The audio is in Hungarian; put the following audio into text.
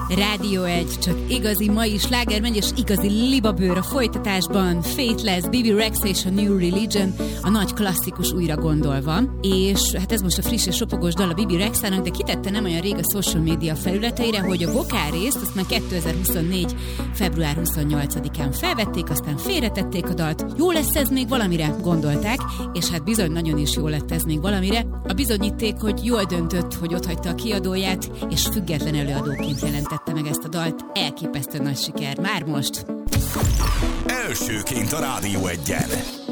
Rádió 1, csak igazi mai slágermegy és igazi libabőr a folytatásban. Faithless, Bibi Rexa és a New Religion, a nagy klasszikus újra gondolva. És hát ez most a friss és ropogós dal a Bibi Rexának, de kitette nem olyan rég a social media felületeire, hogy a vokál részt azt már 2024. február 28-án felvették, aztán félretették a dalt. Jó lesz ez még valamire, gondolták, és hát bizony nagyon is jó lett ez még valamire. A bizonyíték, hogy jól döntött, hogy otthagyta a kiadóját, és független előadóként jelentette meg ezt a dalt. Elképesztő nagy siker már most. Elsőként a Rádió 1-en.